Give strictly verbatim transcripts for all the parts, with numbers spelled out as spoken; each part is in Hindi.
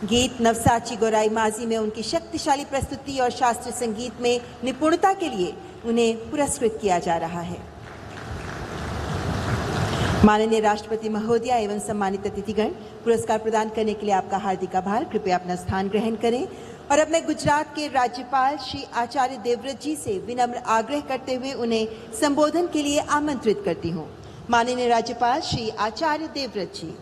गीत नवसाची गौराई माजी में उनकी शक्तिशाली प्रस्तुति और शास्त्रीय संगीत में निपुणता के लिए उन्हें पुरस्कृत किया जा रहा है। माननीय राष्ट्रपति महोदया एवं सम्मानित अतिथिगण, पुरस्कार प्रदान करने के लिए आपका हार्दिक आभार। कृपया अपना स्थान ग्रहण करें और अब मैं गुजरात के राज्यपाल श्री आचार्य देवव्रत जी से विनम्र आग्रह करते हुए उन्हें संबोधन के लिए आमंत्रित करती हूँ। माननीय राज्यपाल श्री आचार्य देवव्रत जी।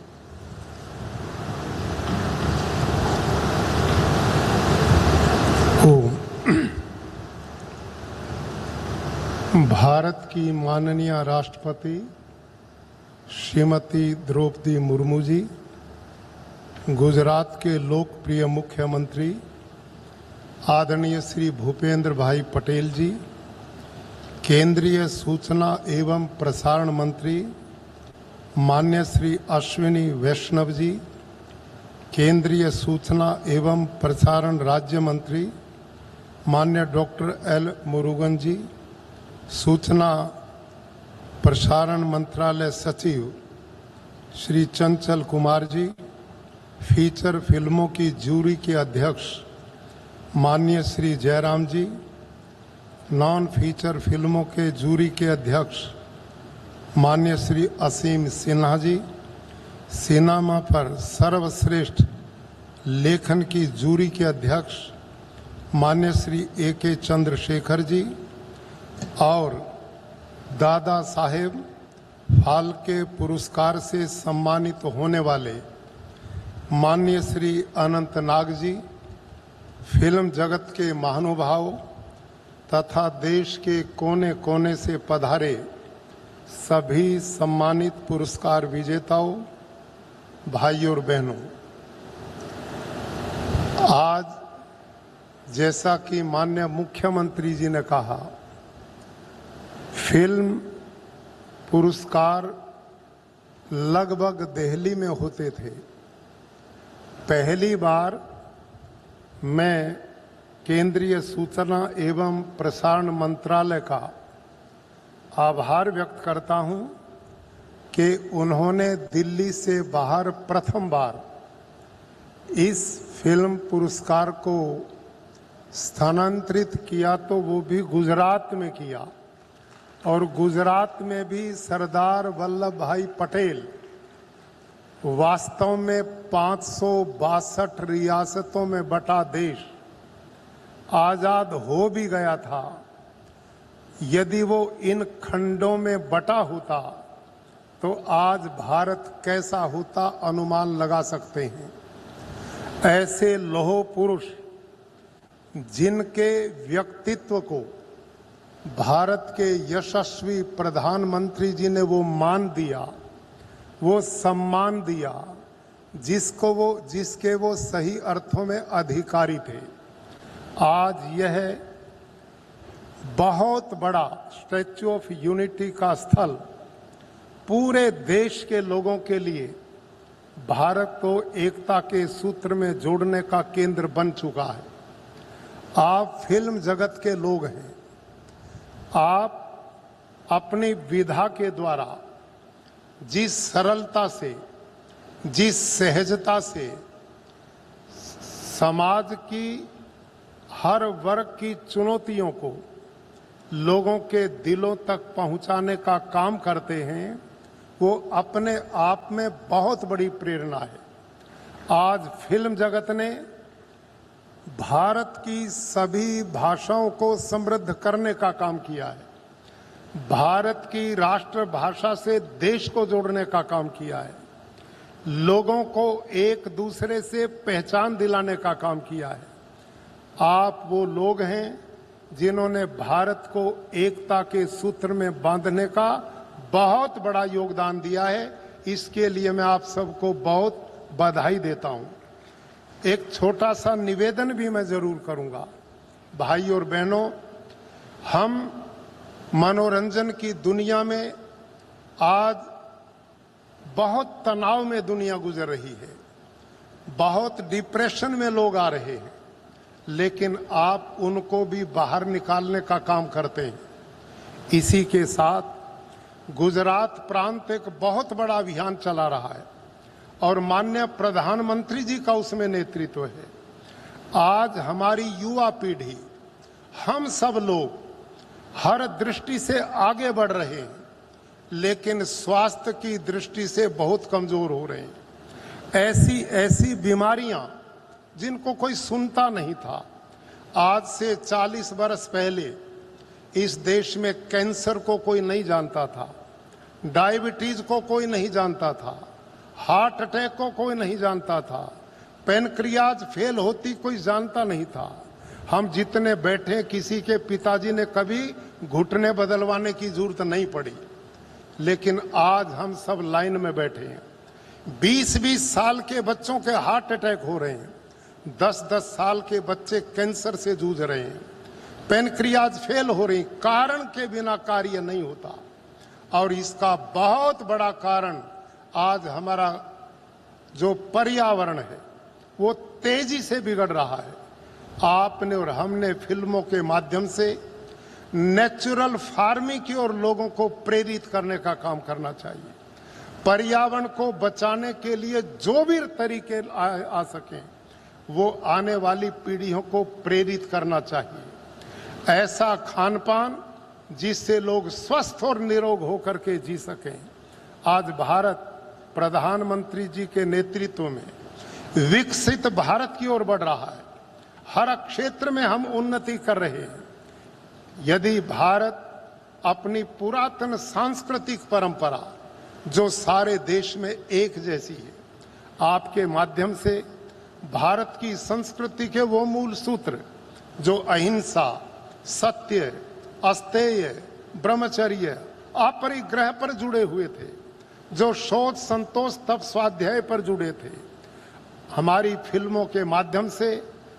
भारत की माननीय राष्ट्रपति श्रीमती द्रौपदी मुर्मू जी, गुजरात के लोकप्रिय मुख्यमंत्री आदरणीय श्री भूपेंद्र भाई पटेल जी, केंद्रीय सूचना एवं प्रसारण मंत्री मान्य श्री अश्विनी वैष्णव जी, केंद्रीय सूचना एवं प्रसारण राज्य मंत्री मान्य डॉक्टर एल मुरुगन जी, सूचना प्रसारण मंत्रालय सचिव श्री चंचल कुमार जी, फीचर फिल्मों की जूरी के अध्यक्ष माननीय श्री जयराम जी, नॉन फीचर फिल्मों के जूरी के अध्यक्ष माननीय श्री असीम सिन्हा जी, सिनेमा पर सर्वश्रेष्ठ लेखन की जूरी के अध्यक्ष माननीय श्री ए के चंद्रशेखर जी और दादा साहेब फाल्के पुरस्कार से सम्मानित होने वाले माननीय श्री अनंत नाग जी, फिल्म जगत के महानुभाव तथा देश के कोने कोने से पधारे सभी सम्मानित पुरस्कार विजेताओं, भाइयों और बहनों, आज जैसा कि माननीय मुख्यमंत्री जी ने कहा, फिल्म पुरस्कार लगभग दिल्ली में होते थे। पहली बार मैं केंद्रीय सूचना एवं प्रसारण मंत्रालय का आभार व्यक्त करता हूं कि उन्होंने दिल्ली से बाहर प्रथम बार इस फिल्म पुरस्कार को स्थानांतरित किया, तो वो भी गुजरात में किया और गुजरात में भी सरदार वल्लभ भाई पटेल वास्तव में पाँच सौ बासठ रियासतों में बटा देश आजाद हो भी गया था। यदि वो इन खंडों में बटा होता तो आज भारत कैसा होता अनुमान लगा सकते हैं। ऐसे लौह पुरुष जिनके व्यक्तित्व को भारत के यशस्वी प्रधानमंत्री जी ने वो मान दिया, वो सम्मान दिया, जिसको वो जिसके वो सही अर्थों में अधिकारी थे। आज यह बहुत बड़ा स्टैच्यू ऑफ यूनिटी का स्थल पूरे देश के लोगों के लिए भारत को एकता के सूत्र में जोड़ने का केंद्र बन चुका है। आप फिल्म जगत के लोग हैं। आप अपनी विधा के द्वारा जिस सरलता से, जिस सहजता से समाज की हर वर्ग की चुनौतियों को लोगों के दिलों तक पहुंचाने का काम करते हैं, वो अपने आप में बहुत बड़ी प्रेरणा है। आज फिल्म जगत ने भारत की सभी भाषाओं को समृद्ध करने का काम किया है। भारत की राष्ट्रभाषा से देश को जोड़ने का काम किया है। लोगों को एक दूसरे से पहचान दिलाने का काम किया है। आप वो लोग हैं जिन्होंने भारत को एकता के सूत्र में बांधने का बहुत बड़ा योगदान दिया है। इसके लिए मैं आप सबको बहुत बधाई देता हूं। एक छोटा सा निवेदन भी मैं जरूर करूंगा। भाई और बहनों, हम मनोरंजन की दुनिया में आज बहुत तनाव में दुनिया गुजर रही है, बहुत डिप्रेशन में लोग आ रहे हैं, लेकिन आप उनको भी बाहर निकालने का काम करते हैं। इसी के साथ गुजरात प्रांत एक बहुत बड़ा अभियान चला रहा है और माननीय प्रधानमंत्री जी का उसमें नेतृत्व है। आज हमारी युवा पीढ़ी, हम सब लोग हर दृष्टि से आगे बढ़ रहे हैं, लेकिन स्वास्थ्य की दृष्टि से बहुत कमजोर हो रहे हैं। ऐसी ऐसी बीमारियां जिनको कोई सुनता नहीं था। आज से चालीस वर्ष पहले इस देश में कैंसर को कोई नहीं जानता था, डायबिटीज को कोई नहीं जानता था, हार्ट अटैक को कोई नहीं जानता था, पैनक्रियाज फेल होती कोई जानता नहीं था। हम जितने बैठे, किसी के पिताजी ने कभी घुटने बदलवाने की जरूरत नहीं पड़ी, लेकिन आज हम सब लाइन में बैठे हैं। बीस बीस साल के बच्चों के हार्ट अटैक हो रहे हैं, दस दस साल के बच्चे कैंसर से जूझ रहे हैं, पैनक्रियाज फेल हो रही, कारण के बिना कार्य नहीं होता। और इसका बहुत बड़ा कारण आज हमारा जो पर्यावरण है वो तेजी से बिगड़ रहा है। आपने और हमने फिल्मों के माध्यम से नेचुरल फार्मिंग की ओर लोगों को प्रेरित करने का काम करना चाहिए। पर्यावरण को बचाने के लिए जो भी तरीके आ, आ सकें वो आने वाली पीढ़ियों को प्रेरित करना चाहिए। ऐसा खान पान जिससे लोग स्वस्थ और निरोग होकर के जी सकें। आज भारत प्रधानमंत्री जी के नेतृत्व में विकसित भारत की ओर बढ़ रहा है। हर क्षेत्र में हम उन्नति कर रहे हैं। यदि भारत अपनी पुरातन सांस्कृतिक परंपरा जो सारे देश में एक जैसी है, आपके माध्यम से भारत की संस्कृति के वो मूल सूत्र जो अहिंसा, सत्य, अस्तेय, ब्रह्मचर्य, अपरिग्रह पर जुड़े हुए थे, जो शोध, संतोष, तप, स्वाध्याय पर जुड़े थे, हमारी फिल्मों के माध्यम से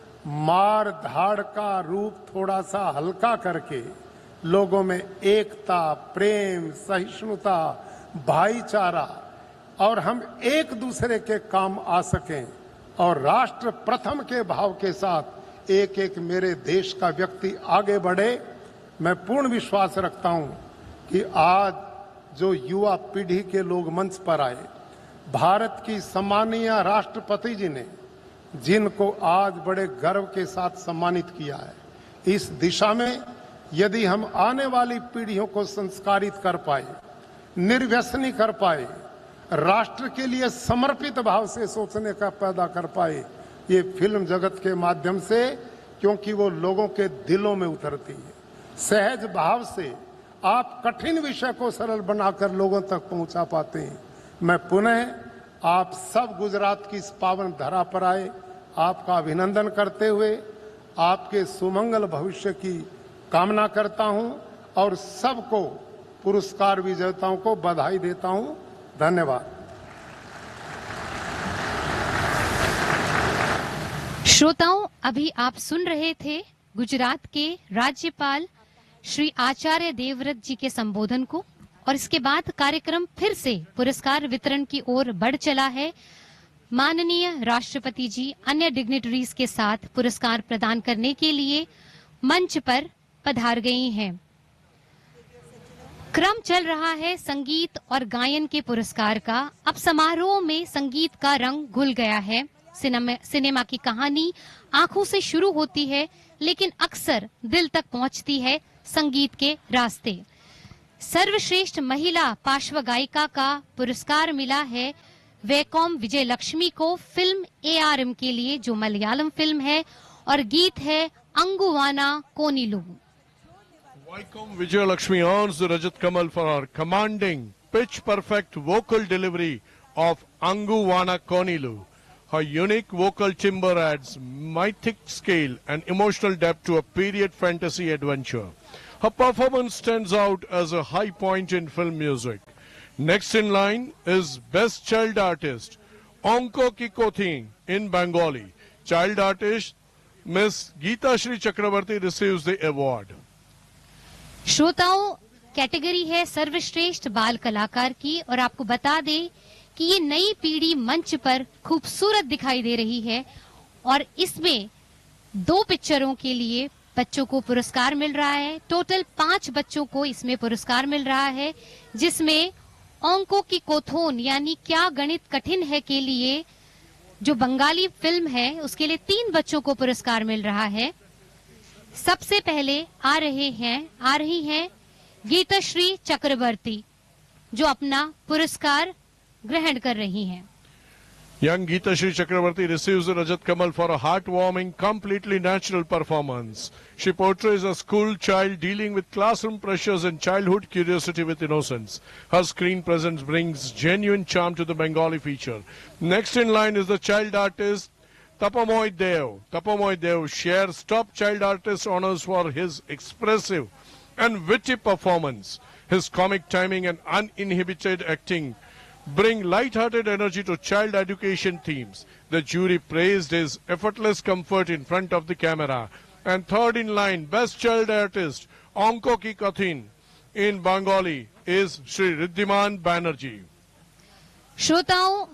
मार धाड़ का रूप थोड़ा सा हल्का करके लोगों में एकता, प्रेम, सहिष्णुता, भाईचारा और हम एक दूसरे के काम आ सकें और राष्ट्र प्रथम के भाव के साथ एक एक मेरे देश का व्यक्ति आगे बढ़े। मैं पूर्ण विश्वास रखता हूं कि आज जो युवा पीढ़ी के लोग मंच पर आए, भारत की सम्मानीय राष्ट्रपति जी ने जिनको आज बड़े गर्व के साथ सम्मानित किया है, इस दिशा में यदि हम आने वाली पीढ़ियों को संस्कारित कर पाए, निर्व्यसनी कर पाए, राष्ट्र के लिए समर्पित भाव से सोचने का पैदा कर पाए, ये फिल्म जगत के माध्यम से, क्योंकि वो लोगों के दिलों में उतरती है। सहज भाव से आप कठिन विषय को सरल बनाकर लोगों तक पहुंचा पाते हैं। मैं पुनः आप सब गुजरात की इस पावन धरा पर आए, आपका अभिनंदन करते हुए आपके सुमंगल भविष्य की कामना करता हूं और सबको, पुरस्कार विजेताओं को बधाई देता हूं। धन्यवाद। श्रोताओं, अभी आप सुन रहे थे गुजरात के राज्यपाल श्री आचार्य देवव्रत जी के संबोधन को, और इसके बाद कार्यक्रम फिर से पुरस्कार वितरण की ओर बढ़ चला है। माननीय राष्ट्रपति जी अन्य डिग्निटरीज के साथ पुरस्कार प्रदान करने के लिए मंच पर पधार गई हैं। क्रम चल रहा है संगीत और गायन के पुरस्कार का। अब समारोह में संगीत का रंग घुल गया है। सिनेमा सिनेमा की कहानी आंखों से शुरू होती है, लेकिन अक्सर दिल तक पहुंचती है संगीत के रास्ते। सर्वश्रेष्ठ महिला पार्श्व गायिका का पुरस्कार मिला है वैकोम विजय लक्ष्मी को फिल्म ए आर एम के लिए, जो मलयालम फिल्म है, और गीत है अंगुवाना कोनिलू। Vaikom Vijay Lakshmi earns the Rajat Kamal for her commanding, pitch-perfect vocal delivery of Anguwana Konilu. Her unique vocal timbre adds mythic scale and emotional depth to a period fantasy adventure. Her performance stands out as a high point in film music. Next in line is Best Child Artist, Onko Kikothi in Bengali. Child Artist Miss Geeta Shri Chakravarti receives the award. श्रोताओं, कैटेगरी है सर्वश्रेष्ठ बाल कलाकार की, और आपको बता दें कि ये नई पीढ़ी मंच पर खूबसूरत दिखाई दे रही है, और इसमें दो पिक्चरों के लिए बच्चों को पुरस्कार मिल रहा है। टोटल पांच बच्चों को इसमें पुरस्कार मिल रहा है, जिसमें अंकों की कोथोन यानी क्या गणित कठिन है के लिए जो बंगाली फिल्म है उसके लिए तीन बच्चों को पुरस्कार मिल रहा है। सबसे पहले आ रहे हैं आ रही हैं गीताश्री चक्रवर्ती जो अपना पुरस्कार ग्रहण कर रही हैं। Young Geeta Shri Chakravarti receives the Rajat Kamal for a heartwarming, completely natural performance. She portrays a school child dealing with classroom pressures and childhood curiosity with innocence. Her screen presence brings genuine charm to the Bengali feature. Next in line is the child artist Tapamoy Dev. Tapamoy Dev shares top child artist honors for his expressive and witty performance. His comic timing and uninhibited acting bring light-hearted energy to child education themes. The jury praised his effortless comfort in front of the camera. And third in line, best child artist, Onko Ki Kathin in Bengali is Shri Riddhiman Banerjee. श्रोताओं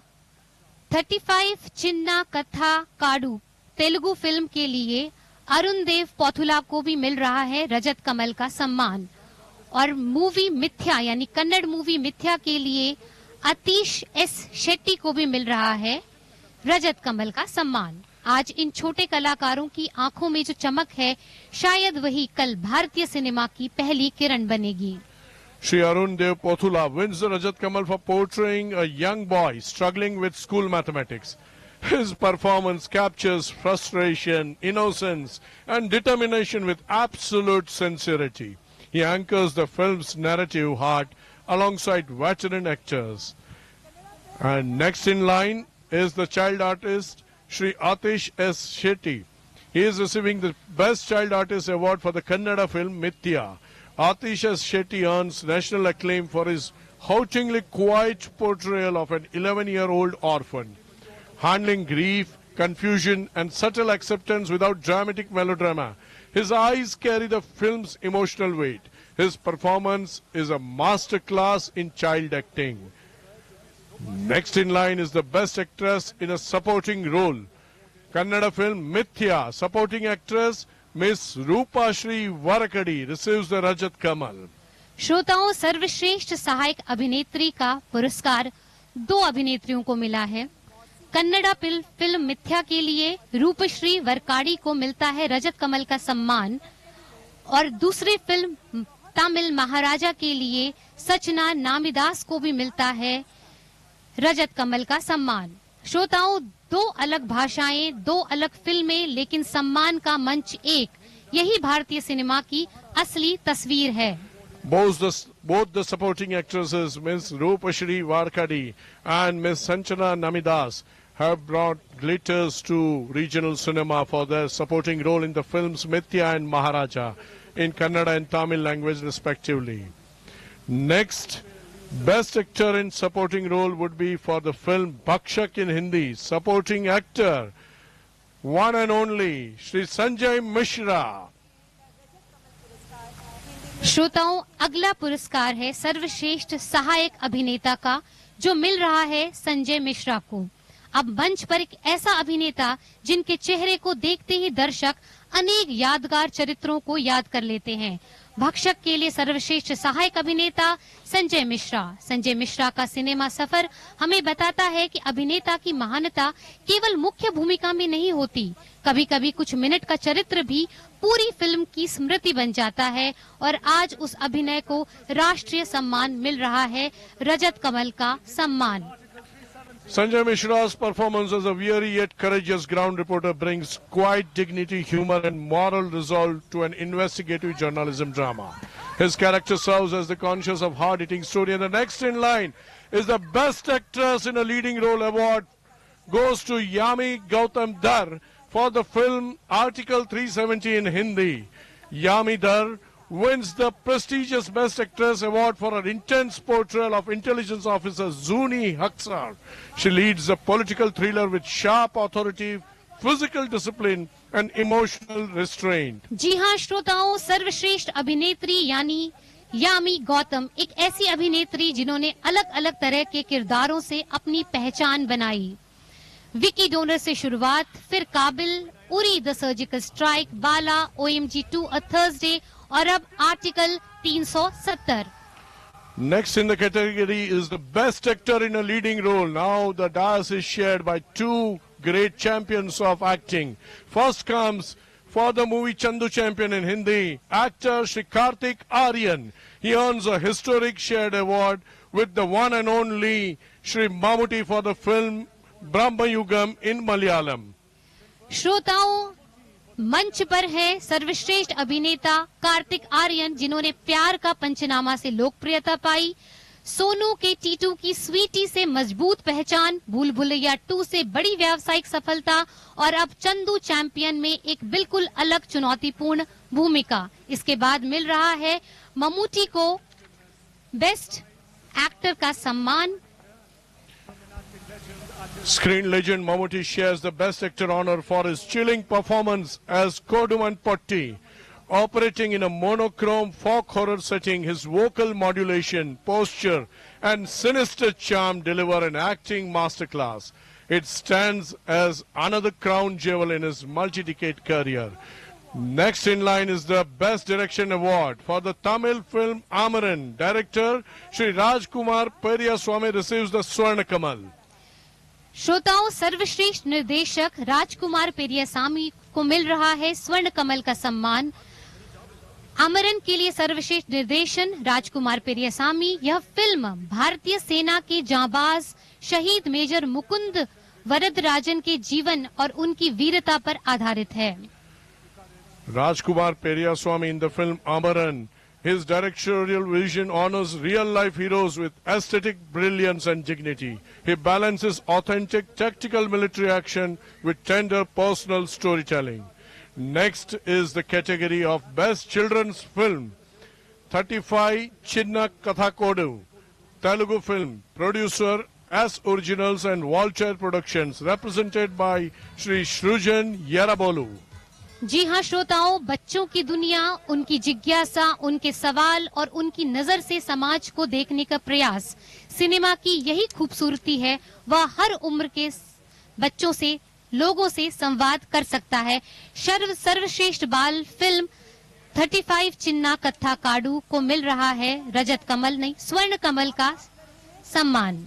पैंतीस चिन्ना कथा काडू तेलुगु फिल्म के लिए अरुण देव पोथुला को भी मिल रहा है रजत कमल का सम्मान और मूवी मिथ्या यानी कन्नड़ मूवी मिथ्या के लिए आतिश एस शेट्टी को भी मिल रहा है रजत कमल का सम्मान। आज इन छोटे कलाकारों की आंखों में जो चमक है शायद वही कल भारतीय सिनेमा की पहली किरण बनेगी। Shri Arun Dev Pothula wins the Rajat Kamal for portraying a young boy struggling with school mathematics. His performance captures frustration, innocence, and determination with absolute sincerity. He anchors the film's narrative heart alongside veteran actors. And next in line is the child artist Shri Atish S. Shetty. He is receiving the Best Child Artist Award for the Kannada film Mithya. Atish S. Shetty earns national acclaim for his hauntingly quiet portrayal of an eleven-year-old orphan. Handling grief, confusion and subtle acceptance without dramatic melodrama, his eyes carry the film's emotional weight. His performance is a masterclass in child acting. Next in line is the Best Actress in a Supporting Role. Kannada film Mithya, supporting actress Miss Rupa Shri Varakadi receives the Rajat Kamal. श्रोताओं सर्वश्रेष्ठ सहायक अभिनेत्री का पुरस्कार दो अभिनेत्रियों को मिला है। कन्नड़ा फिल्म मिथ्या के लिए रूपश्री वरकाड़ी को मिलता है रजत कमल का सम्मान और दूसरी फिल्म तमिल महाराजा के लिए सचना नामिदास को भी मिलता है रजत कमल का सम्मान। श्रोताओं दो अलग भाषाएं, दो अलग फिल्में, लेकिन सम्मान का मंच एक, यही भारतीय सिनेमा की असली तस्वीर है। Both the, both the supporting actresses, Miss Rupashri Varkadi and Miss Sanchana Namidas, have brought glitters to regional cinema for their supporting role in the films Mithya and Maharaja in Kannada and Tamil language respectively. Next, Best Actor in Supporting Role would be for the film Bhakshak in Hindi. Supporting actor, one and only, Shri Sanjay Mishra. श्रोताओं अगला पुरस्कार है सर्वश्रेष्ठ सहायक अभिनेता का जो मिल रहा है संजय मिश्रा को। अब मंच पर एक ऐसा अभिनेता जिनके चेहरे को देखते ही दर्शक अनेक यादगार चरित्रों को याद कर लेते हैं। भक्षक के लिए सर्वश्रेष्ठ सहायक अभिनेता संजय मिश्रा। संजय मिश्रा का सिनेमा सफर हमें बताता है कि अभिनेता की महानता केवल मुख्य भूमिका में नहीं होती, कभी कभी कुछ मिनट का चरित्र भी पूरी फिल्म की स्मृति बन जाता है और आज उस अभिनय को राष्ट्रीय सम्मान मिल रहा है, रजत कमल का सम्मान। Sanjay Mishra's performance as a weary yet courageous ground reporter brings quiet dignity, humor and moral resolve to an investigative journalism drama. His character serves as the conscience of hard-hitting story, and the next in line is the Best Actress in a Leading Role award goes to Yami Gautam Dar for the film Article three seventy in Hindi. Yami Dar wins the prestigious Best Actress award for her intense portrayal of intelligence officer Zuni Haksar. She leads a political thriller with sharp authority, physical discipline and emotional restraint. जी हाँ श्रोताओं, सर्वश्रेष्ठ अभिनेत्री यानी यामी गौतम एक ऐसी अभिनेत्री जिन्होंने अलग अलग तरह के किरदारों से अपनी पहचान बनाई। विकी डोनर से शुरुआत, फिर काबिल, Uri the surgical strike, Bala, O M G to, a Thursday और अब आर्टिकल तीन सौ सत्तर। Next in the category is the best actor in a leading role. Now the dais is shared by two great champions of acting. First comes for the movie Chandu Champion in Hindi, actor Shri Kartik Aaryan. He earns a historic shared award with the one and only Shri Mammootty for the film Brahma Yugam in Malayalam. श्रोताओं, मंच पर है सर्वश्रेष्ठ अभिनेता कार्तिक आर्यन, जिन्होंने प्यार का पंचनामा से लोकप्रियता पाई, सोनू के टीटू की स्वीटी से मजबूत पहचान, भूल भुलैया टू से बड़ी व्यावसायिक सफलता और अब चंदू चैंपियन में एक बिल्कुल अलग चुनौतीपूर्ण भूमिका। इसके बाद मिल रहा है ममूटी को बेस्ट एक्टर का सम्मान। Screen legend Mammootty shares the Best Actor honor for his chilling performance as Koduman Potti. Operating in a monochrome folk horror setting, his vocal modulation, posture and sinister charm deliver an acting masterclass. It stands as another crown jewel in his multi-decade career. Next in line is the Best Direction Award for the Tamil film Amaran. Director Shri Rajkumar Periyaswamy receives the Swarna Kamal. श्रोताओं, सर्वश्रेष्ठ निर्देशक राजकुमार पेरियासामी को मिल रहा है स्वर्ण कमल का सम्मान। अमरन के लिए सर्वश्रेष्ठ निर्देशन राजकुमार पेरियासामी। यह फिल्म भारतीय सेना के जांबाज शहीद मेजर मुकुंद वरदराजन के जीवन और उनकी वीरता पर आधारित है। Rajkumar Periyaswamy in the film Amaran. His directorial vision honors real-life heroes with aesthetic brilliance and dignity. He balances authentic tactical military action with tender personal storytelling. Next is the category of Best Children's Film. thirty-five Chinna Kathakodu, Telugu film, producer S Originals and Walter Productions, represented by Shri Shrujan Yerabolu. जी हाँ श्रोताओं, बच्चों की दुनिया, उनकी जिज्ञासा, उनके सवाल और उनकी नजर से समाज को देखने का प्रयास, सिनेमा की यही खूबसूरती है। वह हर उम्र के बच्चों से, लोगों से संवाद कर सकता है। सर्व सर्वश्रेष्ठ बाल फिल्म पैंतीस चिन्ना कत्था काडू को मिल रहा है रजत कमल नहीं, स्वर्ण कमल का सम्मान।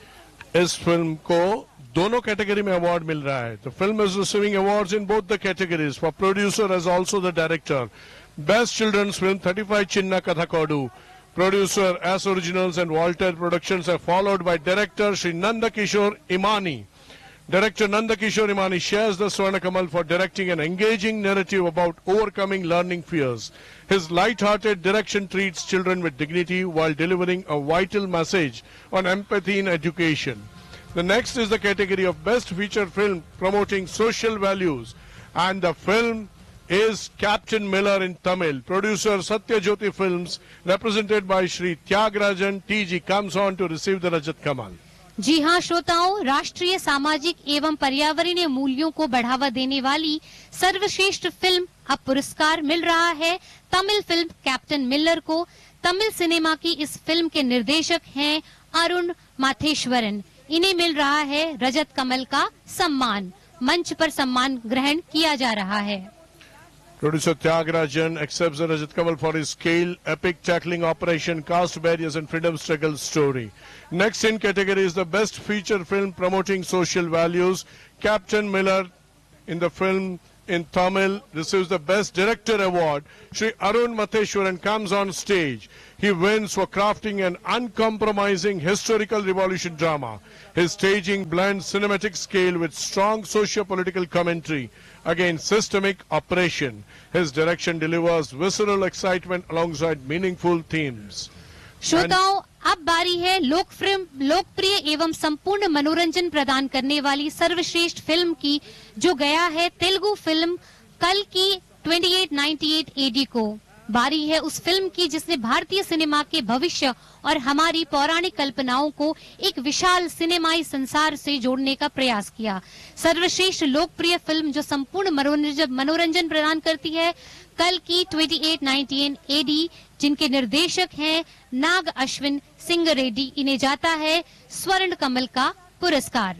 इस फिल्म को दोनों कैटेगरी में अवार्ड मिल रहा है। The film is receiving awards in both the categories for producer as also the director. Best Children's Film thirty-five Chinna Kathakodu, producer S Originals and Walter Productions are followed by director Shri Nanda Kishore Imani. Director Nanda Kishore Imani shares the Swarna Kamal for directing an engaging narrative about overcoming learning fears. His light-hearted direction treats children with dignity while delivering a vital message on empathy in education. The next is the category of Best Feature Film promoting social values, and the film is Captain Miller in Tamil. Producer Satyajyoti Films, represented by Shri Tyagarajan T G, comes on to receive the Rajat Kamal. जी हाँ श्रोताओं, राष्ट्रीय सामाजिक एवं पर्यावरणीय मूल्यों को बढ़ावा देने वाली सर्वश्रेष्ठ फिल्म अब पुरस्कार मिल रहा है तमिल फिल्म कैप्टन मिलर को। तमिल सिनेमा की इस फिल्म के निर्देशक हैं अरुण माथेश्वरन। इन्हें मिल रहा है रजत कमल का सम्मान। मंच पर सम्मान ग्रहण किया जा रहा है। Producer Tyagarajan accepts the Rajat Kamal for his scale, epic tackling operation, caste barriers and freedom struggle story. Next in category is the Best Feature Film promoting social values. Captain Miller in the film in Tamil receives the Best Director Award. Shri Arun Matheshwaran comes on stage. He wins for crafting an uncompromising historical revolution drama. His staging blends cinematic scale with strong socio-political commentary against systemic oppression. His direction delivers visceral excitement alongside meaningful themes. श्रोताओं, अब बारी है लोक फिल्म लोकप्रिय एवं संपूर्ण मनोरंजन प्रदान करने वाली सर्वश्रेष्ठ फिल्म की, जो गया है तेलुगु फिल्म कल की अट्ठाईस सौ अट्ठानवे एडी को। बारी है उस फिल्म की जिसने भारतीय सिनेमा के भविष्य और हमारी पौराणिक कल्पनाओं को एक विशाल सिनेमाई संसार से जोड़ने का प्रयास किया। सर्वश्रेष्ठ लोकप्रिय फिल्म जो संपूर्ण मनोरंजन मनोरंजन प्रदान करती है, कल की अट्ठाईस सौ अट्ठानवे एडी, जिनके निर्देशक हैं नाग अश्विन सिंह रेड्डी, इन्हें जाता है स्वर्ण कमल का पुरस्कार।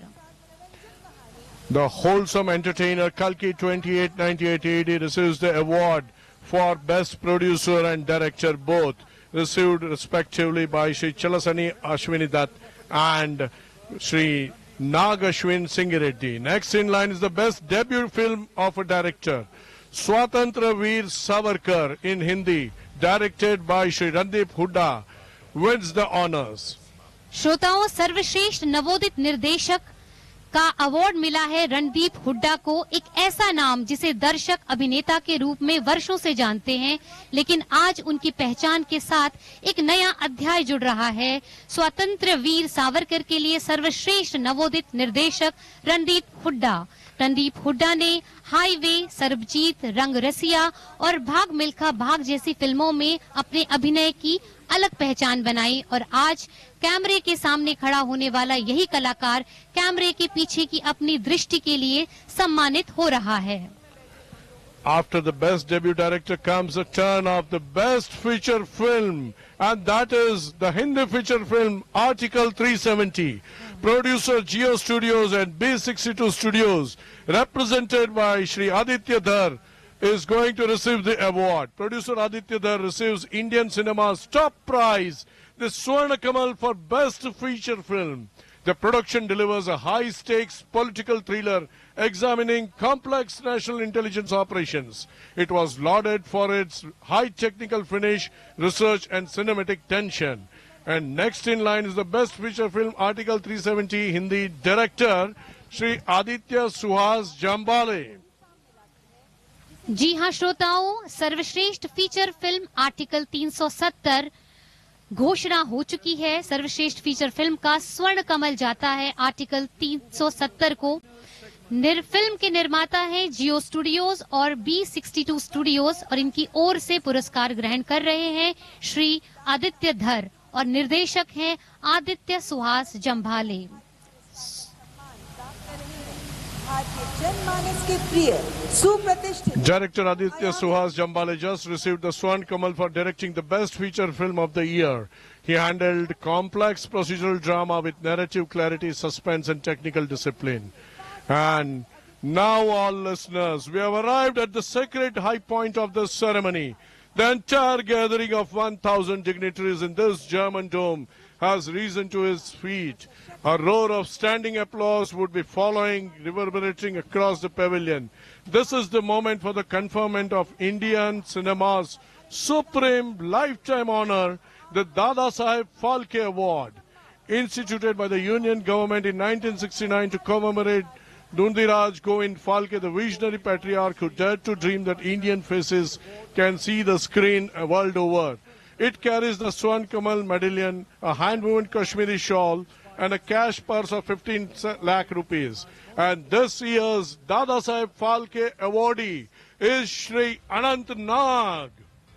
The wholesome entertainer Kalki twenty-eight ninety-eight A D receives the award for Best Producer and Director both. received respectively by Shri Chalasani Ashwini Dutt and Shri Nagashwin Singh Reddy. Next in line is the best debut film of a director, Swatantra Veer Savarkar in Hindi, directed by Shri Randeep Hooda, wins the honors. श्रोताओं, सर्वश्रेष्ठ नवोदित निर्देशक का अवार्ड मिला है रणदीप हुड्डा को। एक ऐसा नाम जिसे दर्शक अभिनेता के रूप में वर्षों से जानते हैं, लेकिन आज उनकी पहचान के साथ एक नया अध्याय जुड़ रहा है। स्वतंत्र वीर सावरकर के लिए सर्वश्रेष्ठ नवोदित निर्देशक रणदीप हुड्डा। रणदीप हुड्डा ने हाईवे, सरबजीत, रंग रसिया और भाग मिल्खा भाग जैसी फिल्मों में अपने अभिनय की अलग पहचान बनाई और आज कैमरे के सामने खड़ा होने वाला यही कलाकार कैमरे के पीछे की अपनी दृष्टि के लिए सम्मानित हो रहा है। After the best debut director comes the turn of the best feature film, and that is the Hindi feature film Article three seventy. Producer Jio Studios and B sixty-two Studios, represented by Shri Aditya Dhar, is going to receive the award. Producer Aditya Dhar receives Indian cinema's top prize, the Swarna Kamal for best feature film. The production delivers a high-stakes political thriller examining complex national intelligence operations. It was lauded for its high technical finish, research and cinematic tension. And next in line is the best feature film Article three seventy Hindi director Shri Aditya Suhas Jambale. जी हाँ श्रोताओं, सर्वश्रेष्ठ फीचर फिल्म आर्टिकल तीन सौ सत्तर घोषणा हो चुकी है। सर्वश्रेष्ठ फीचर फिल्म का स्वर्ण कमल जाता है आर्टिकल तीन सौ सत्तर को। निर फिल्म के निर्माता हैं जियो स्टूडियोज और बी सिक्सटी टू स्टूडियोज और इनकी ओर से पुरस्कार ग्रहण कर रहे हैं श्री आदित्य धर और निर्देशक हैं आदित्य सुहास जम्भाले। जनमानस के प्रिय सुप्रतिष्ठित Director Aditya Suhas Jambale just received the Swan Kamal for directing the best feature film of the year. He handled complex procedural drama with narrative clarity, suspense and technical discipline. And now all listeners, we have arrived at the sacred high point of the ceremony. The entire gathering of one thousand dignitaries in this German dome has risen to his feet. A roar of standing applause would be following, reverberating across the pavilion. This is the moment for the conferment of Indian cinema's supreme lifetime honor, the Dada Saheb Phalke Award. Instituted by the Union government in nineteen sixty-nine to commemorate Dhundiraj Govind Phalke, the visionary patriarch who dared to dream that Indian faces can see the screen world over. It carries the Swan Kamal medallion, a hand-woven Kashmiri shawl, and a cash purse of fifteen lakh rupees. And this year's Dada Saheb Phalke awardee is Shri Anant Nag.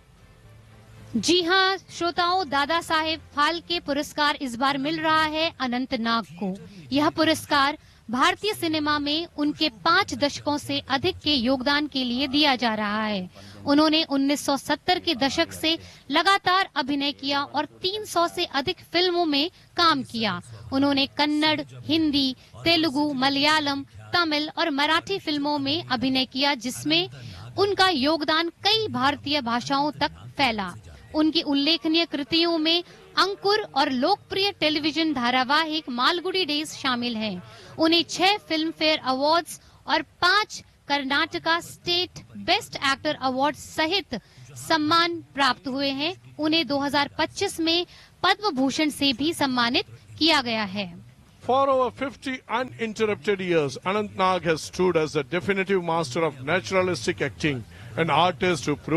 जी हाँ श्रोताओं, दादा साहेब फाल्के पुरस्कार इस बार मिल रहा है अनंत नाग को। यह पुरस्कार भारतीय सिनेमा में उनके पांच दशकों से अधिक के योगदान के लिए दिया जा रहा है। उन्होंने उन्नीस सौ सत्तर के दशक से लगातार अभिनय किया और तीन सौ से अधिक फिल्मों में काम किया। उन्होंने कन्नड़, हिंदी, तेलुगु, मलयालम, तमिल और मराठी फिल्मों में अभिनय किया, जिसमें उनका योगदान कई भारतीय भाषाओं तक फैला। उनकी उल्लेखनीय कृतियों में अंकुर और लोकप्रिय टेलीविजन धारावाहिक मालगुडी डेज शामिल हैं। उन्हें छह फिल्म फेयर अवार्ड्स और पांच Karnataka state best actor award सहित सम्मान प्राप्त हुए हैं। उन्हें दो हज़ार पच्चीस में पद्म भूषण से भी सम्मानित किया गया है। For over fifty uninterrupted years, Anant Nag has stood as the definitive master of naturalistic acting, an artist who proved